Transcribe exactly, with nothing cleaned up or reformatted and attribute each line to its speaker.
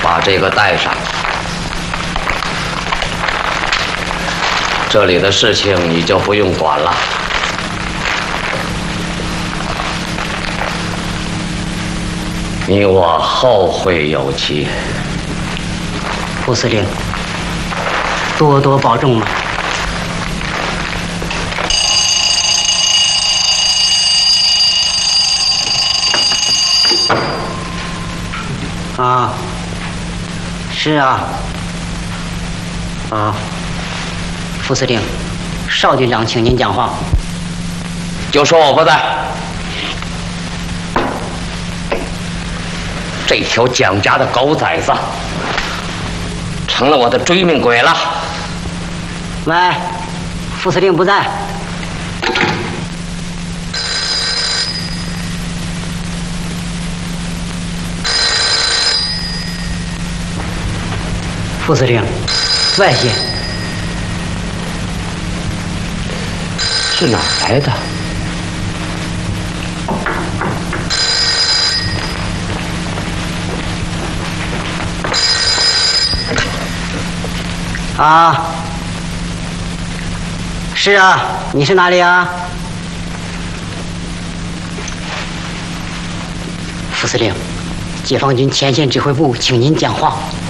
Speaker 1: 把这个带上。这里的事情你就不用管了。你我后会有期。
Speaker 2: 副司令，多多保重嘛。啊，是啊，啊，副司令，邵军长，请您讲话。
Speaker 1: 就说我不在。这条蒋家的狗崽子成了我的追命鬼了。
Speaker 2: 喂，副司令不在。副司令，外线
Speaker 1: 是哪儿来的？
Speaker 2: 啊，是啊，你是哪里啊？副司令，解放军前线指挥部，请您讲话。